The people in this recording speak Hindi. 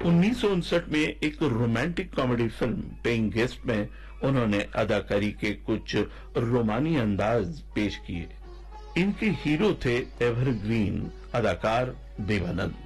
1959 में एक romantic comedy film paying guest में उन्होंने अदाकारी के कुछ रोमानी अंदाज पेश किए। इनके हीरो थे एवरग्रीन अदाकार देवानंद।